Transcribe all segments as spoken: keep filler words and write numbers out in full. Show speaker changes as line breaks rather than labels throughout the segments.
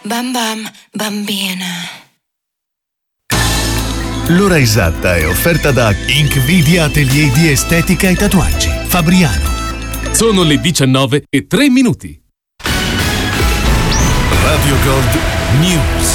Bam bam, bambina.
L'ora esatta è offerta da Inkvidia Atelier di Estetica e Tatuaggi, Fabriano.
Sono le diciannove e tre minuti.
Radio Gold News.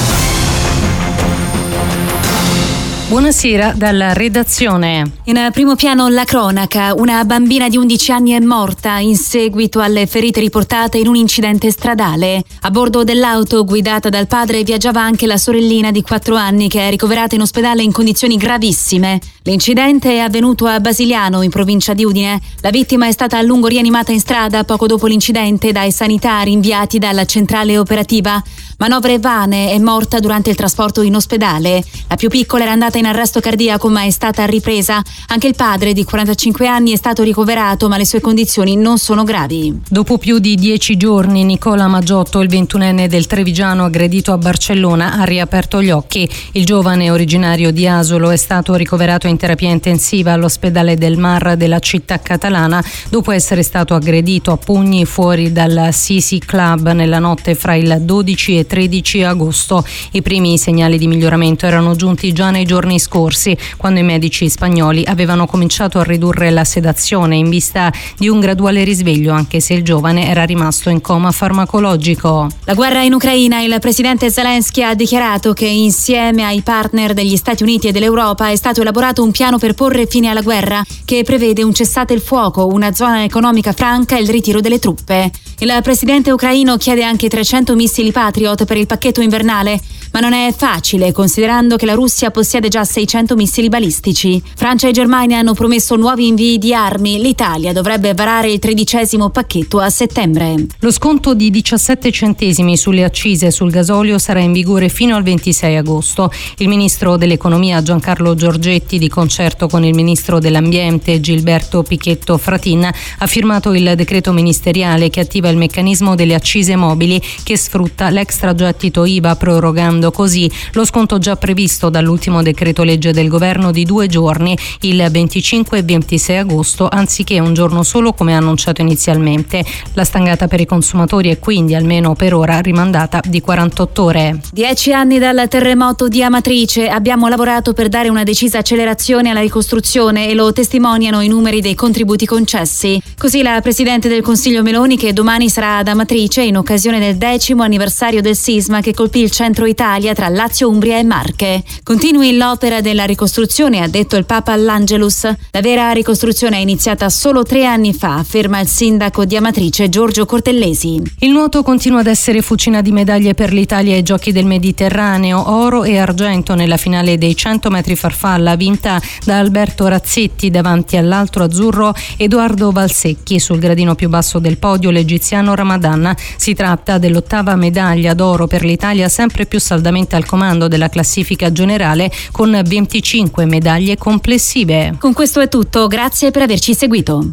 Buonasera dalla redazione.
In primo piano la cronaca. Una bambina di undici anni è morta in seguito alle ferite riportate in un incidente stradale. A bordo dell'auto guidata dal padre viaggiava anche la sorellina di quattro anni che è ricoverata in ospedale in condizioni gravissime. L'incidente è avvenuto a Basiliano, in provincia di Udine. La vittima è stata a lungo rianimata in strada poco dopo l'incidente dai sanitari inviati dalla centrale operativa. Manovre vane, è morta durante il trasporto in ospedale. La più piccola era andata in arresto cardiaco ma è stata ripresa. Anche il padre di quarantacinque anni è stato ricoverato ma le sue condizioni non sono gravi.
Dopo più di dieci giorni Nicola Maggiotto, il ventunenne del Trevigiano aggredito a Barcellona, ha riaperto gli occhi. Il giovane originario di Asolo è stato ricoverato in terapia intensiva all'ospedale del Mar della città catalana dopo essere stato aggredito a pugni fuori dal Sisi Club nella notte fra il dodici e tredici agosto. I primi segnali di miglioramento erano giunti già nei giorni scorsi, quando i medici spagnoli avevano cominciato a ridurre la sedazione in vista di un graduale risveglio, anche se il giovane era rimasto in coma farmacologico.
La guerra in Ucraina. Il presidente Zelensky ha dichiarato che insieme ai partner degli Stati Uniti e dell'Europa è stato elaborato un piano per porre fine alla guerra che prevede un cessate il fuoco, una zona economica franca e il ritiro delle truppe. Il presidente ucraino chiede anche trecento missili Patriot per il pacchetto invernale, ma non è facile considerando che la Russia possiede già seicento missili balistici. Francia e Germania hanno promesso nuovi invii di armi. L'Italia dovrebbe varare il tredicesimo pacchetto a settembre.
Lo sconto di diciassette centesimi sulle accise sul gasolio sarà in vigore fino al ventisei agosto. Il ministro dell'economia Giancarlo Giorgetti, di concerto con il ministro dell'ambiente Gilberto Pichetto Fratin, ha firmato il decreto ministeriale che attiva il meccanismo delle accise mobili che sfrutta l'extragettito I V A, prorogando così lo sconto già previsto dall'ultimo decreto legge del governo di due giorni, il venticinque e ventisei agosto, anziché un giorno solo come annunciato inizialmente. La stangata per i consumatori è quindi, almeno per ora, rimandata di quarantotto ore.
Dieci anni dal terremoto di Amatrice. Abbiamo lavorato per dare una decisa accelerazione alla ricostruzione e lo testimoniano i numeri dei contributi concessi. Così la Presidente del Consiglio Meloni, che domani sarà ad Amatrice in occasione del decimo anniversario del sisma che colpì il centro Italia tra Lazio, Umbria e Marche. Continui l'opera della ricostruzione, ha detto il Papa all'Angelus. La vera ricostruzione è iniziata solo tre anni fa, afferma il sindaco di Amatrice Giorgio Cortellesi.
Il nuoto continua ad essere fucina di medaglie per l'Italia ai Giochi del Mediterraneo, oro e argento nella finale dei cento metri farfalla vinta da Alberto Razzetti davanti all'altro azzurro Edoardo Valsecchi. Sul gradino più basso del podio l'egiziano Ramadan. Si tratta dell'ottava medaglia d'oro per l'Italia, sempre più saldamente al comando della classifica generale con venticinque medaglie complessive.
Con questo è tutto, grazie per averci seguito.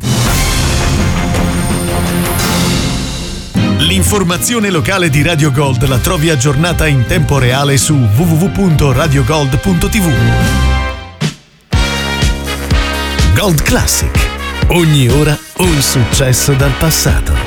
L'informazione locale di Radio Gold la trovi aggiornata in tempo reale su w w w punto radio gold punto t v. Gold Classic. Ogni ora un successo dal passato.